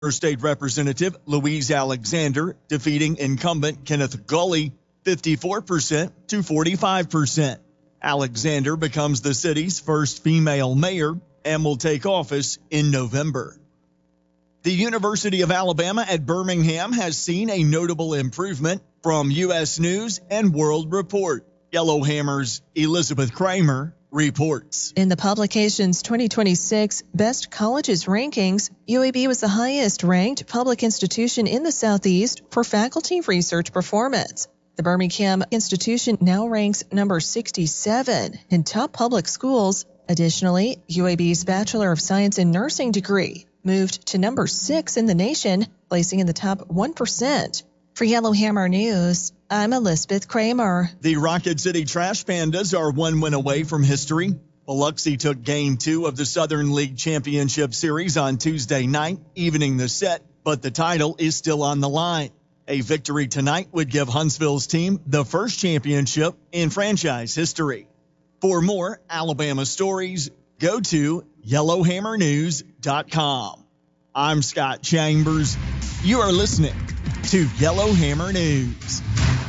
State Representative Louise Alexander defeating incumbent Kenneth Gully 54% to 45%. Alexander becomes the city's first female mayor and will take office in November. The University of Alabama at Birmingham has seen a notable improvement from U.S. News and World Report. Yellowhammer's Elizabeth Kramer reports. In the publication's 2026 Best Colleges rankings, UAB was the highest-ranked public institution in the Southeast for faculty research performance. The Birmingham institution now ranks number 67 in top public schools. Additionally, UAB's Bachelor of Science in Nursing degree moved to number 6 in the nation, placing in the top 1%. For Yellowhammer News, I'm Elizabeth Kramer. The Rocket City Trash Pandas are one win away from history. Biloxi took Game 2 of the Southern League Championship Series on Tuesday night, evening the set, but the title is still on the line. A victory tonight would give Huntsville's team the first championship in franchise history. For more Alabama stories, go to yellowhammernews.com. I'm Scott Chambers. You are listening to Yellowhammer News.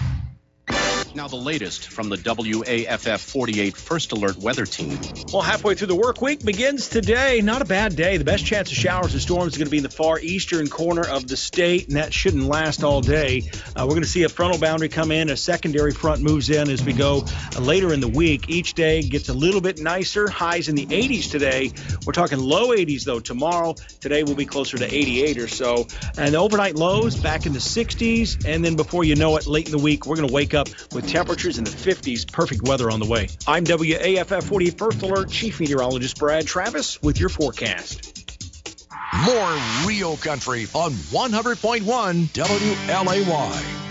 Now the latest from the WAFF 48 First Alert Weather Team. Well, halfway through the work week begins today. Not a bad day. The best chance of showers and storms is going to be in the far eastern corner of the state, and that shouldn't last all day. We're going to see a frontal boundary come in. A secondary front moves in as we go later in the week. Each day gets a little bit nicer. Highs in the 80s today. We're talking low 80s, though, tomorrow. Today will be closer to 88 or so. And the overnight lows back in the 60s. And then before you know it, late in the week, we're going to wake up with temperatures in the 50s. Perfect weather on the way. I'm WAFF 48 First Alert Chief Meteorologist Brad Travis with your forecast. More real country on 100.1 WLAY.